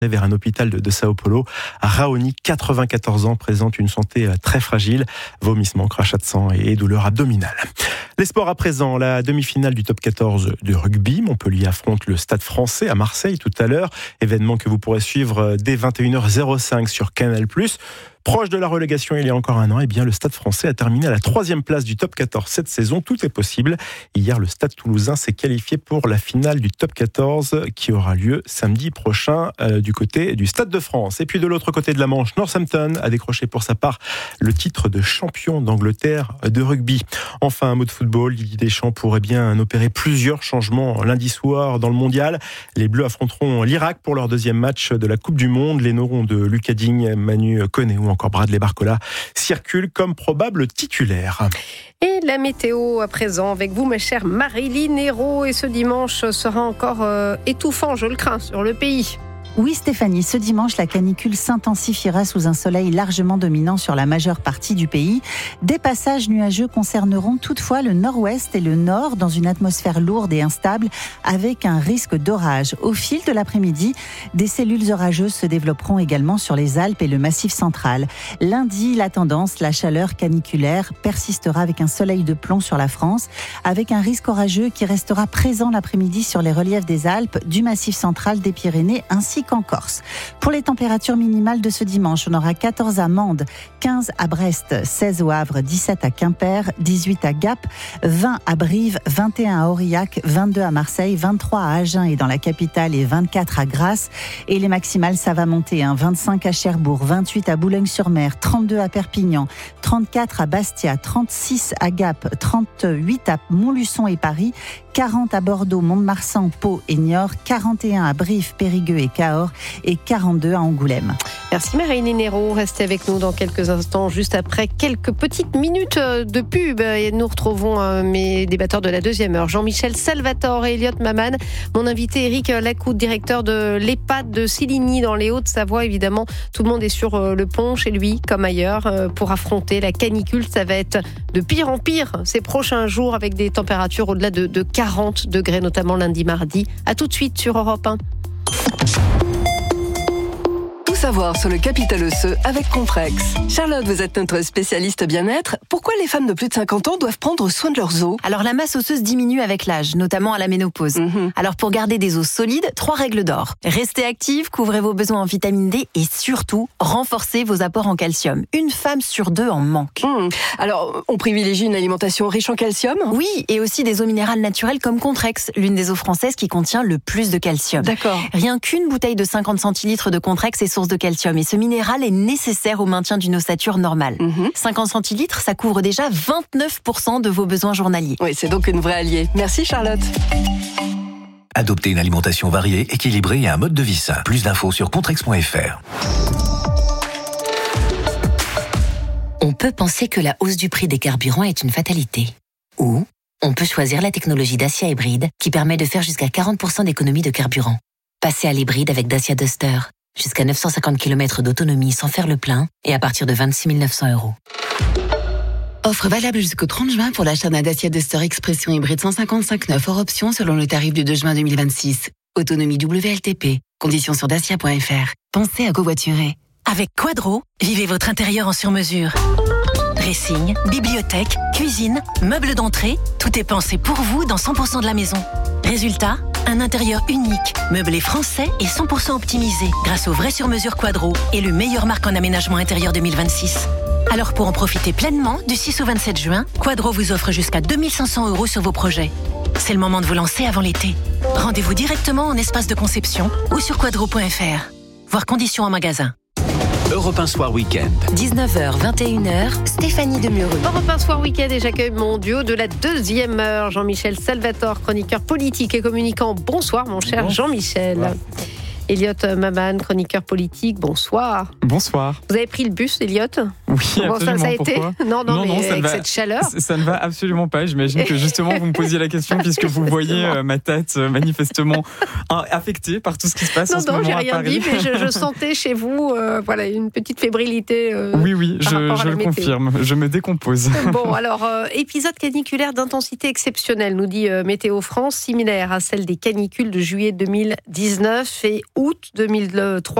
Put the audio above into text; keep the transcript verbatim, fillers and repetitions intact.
vers un hôpital de, de Sao Paulo. Raoni, quatre-vingt-quatorze ans, présente une santé très fragile, vomissements, crachats de sang et douleurs abdominales. Les sports à présent, la demi-finale du top quatorze de rugby. Montpellier affronte le Stade Français à Marseille tout à l'heure. Événement que vous pourrez suivre dès vingt et une heures cinq sur Canal plus. Proche de la relégation il y a encore un an, eh bien, le Stade Français a terminé à la troisième place du top quatorze cette saison. Tout est possible. Hier, le Stade Toulousain s'est qualifié pour la finale du top quatorze qui aura lieu samedi prochain euh, du côté du Stade de France. Et puis de l'autre côté de la Manche, Northampton a décroché pour sa part le titre de champion d'Angleterre de rugby. Enfin, un mot de football, Didier Deschamps pourrait bien opérer plusieurs changements lundi soir dans le mondial. Les Bleus affronteront l'Irak pour leur deuxième match de la Coupe du Monde. Les Norons de Lucas Digne, Manu Koné ou encore Bradley Barcola circulent comme probable titulaire. Et la météo à présent avec vous, ma chère Marilyn Hérault. Et ce dimanche sera encore euh, étouffant, je le crains, sur le pays. Oui Stéphanie, ce dimanche, la canicule s'intensifiera sous un soleil largement dominant sur la majeure partie du pays. Des passages nuageux concerneront toutefois le nord-ouest et le nord dans une atmosphère lourde et instable avec un risque d'orage. Au fil de l'après-midi, des cellules orageuses se développeront également sur les Alpes et le Massif central. Lundi, la tendance, la chaleur caniculaire persistera avec un soleil de plomb sur la France, avec un risque orageux qui restera présent l'après-midi sur les reliefs des Alpes, du Massif central, des Pyrénées ainsi qu'en Corse. Pour les températures minimales de ce dimanche, on aura quatorze à Mende, quinze à Brest, seize au Havre, dix-sept à Quimper, dix-huit à Gap, vingt à Brive, vingt et un à Aurillac, vingt-deux à Marseille, vingt-trois à Agen et dans la capitale et vingt-quatre à Grasse. Et les maximales, ça va monter, hein, vingt-cinq à Cherbourg, vingt-huit à Boulogne-sur-Mer, trente-deux à Perpignan, trente-quatre à Bastia, trente-six à Gap, trente-huit à Montluçon et Paris, quarante à Bordeaux, Mont-de-Marsan, Pau et Niort, quarante et un à Brive, Périgueux et Cahors et quarante-deux à Angoulême. Merci Marilyn Hérault. Restez avec nous dans quelques instants, juste après quelques petites minutes de pub. Et nous retrouvons mes débatteurs de la deuxième heure, Jean-Michel Salvatore et Elliot Maman. Mon invité Éric Lacoude, directeur de l'EHPAD de Siligny dans les Hauts-de-Savoie. Évidemment, tout le monde est sur le pont chez lui, comme ailleurs, pour affronter la canicule. Ça va être de pire en pire ces prochains jours avec des températures au-delà de, de quarante degrés, notamment lundi, mardi. À tout de suite sur Europe un. Savoir sur le capital osseux avec Comprex. Charlotte, vous êtes notre spécialiste bien-être. Pourquoi les femmes de plus de cinquante ans doivent prendre soin de leurs os ? Alors la masse osseuse diminue avec l'âge, notamment à la ménopause. Mmh. Alors pour garder des os solides, trois règles d'or. Restez active, couvrez vos besoins en vitamine D et surtout, renforcez vos apports en calcium. Une femme sur deux en manque. Mmh. Alors, on privilégie une alimentation riche en calcium ? Oui, et aussi des eaux minérales naturelles comme Contrex, l'une des eaux françaises qui contient le plus de calcium. D'accord. Rien qu'une bouteille de cinquante centilitres de Contrex est source de calcium et ce minéral est nécessaire au maintien d'une ossature normale. Mmh. cinquante centilitres, ça couvre déjà vingt-neuf pour cent de vos besoins journaliers. Oui, c'est donc une vraie alliée. Merci Charlotte. Adoptez une alimentation variée, équilibrée et un mode de vie sain. Plus d'infos sur contrex point f r. On peut penser que la hausse du prix des carburants est une fatalité. Ou on peut choisir la technologie Dacia Hybride qui permet de faire jusqu'à quarante pour cent d'économie de carburant. Passez à l'hybride avec Dacia Duster. Jusqu'à neuf cent cinquante kilomètres d'autonomie sans faire le plein et à partir de vingt-six mille neuf cents euros. Offre valable jusqu'au trente juin pour l'achat d'un Dacia Duster Expression hybride cent cinquante-cinq neuf hors option selon le tarif du deux juin deux mille vingt-six. Autonomie W L T P. Conditions sur dacia point f r. Pensez à covoiturer. Avec Quadro, vivez votre intérieur en sur-mesure. Dressing, bibliothèque, cuisine, meubles d'entrée, tout est pensé pour vous dans cent pour cent de la maison. Résultat, un intérieur unique, meublé français et cent pour cent optimisé grâce au vrai sur-mesure Quadro et le meilleur marque en aménagement intérieur deux mille vingt-six. Alors pour en profiter pleinement, du six au vingt-sept juin, Quadro vous offre jusqu'à deux mille cinq cents euros sur vos projets. C'est le moment de vous lancer avant l'été. Rendez-vous directement en espace de conception ou sur quadro point f r. Voir conditions en magasin. Europe un Soir Week-end. dix-neuf heures, vingt et une heures, Stéphanie Demeureux. Europe un Soir Week-end et j'accueille mon duo de la deuxième heure, Jean-Michel Salvatore, chroniqueur politique et communicant. Bonsoir mon cher bonsoir. Jean-Michel. Ouais. Elliot Maman, chroniqueur politique, bonsoir. Bonsoir. Vous avez pris le bus, Elliot ? Oui, bon, absolument. ça, ça a Pourquoi été Non, non, non, mais non, ça avec va, cette chaleur. Ça ne va absolument pas. J'imagine que justement, vous me posiez la question puisque vous voyez euh, ma tête euh, manifestement hein, affectée par tout ce qui se passe non, en ce non, moment j'ai à rien Paris. dit, mais je, je sentais chez vous euh, voilà, une petite fébrilité. Euh, oui, oui, par je, rapport à je la le météo. confirme. Je me décompose. Bon, alors, euh, épisode caniculaire d'intensité exceptionnelle, nous dit euh, Météo France, similaire à celle des canicules de juillet deux mille dix-neuf et août deux mille trois.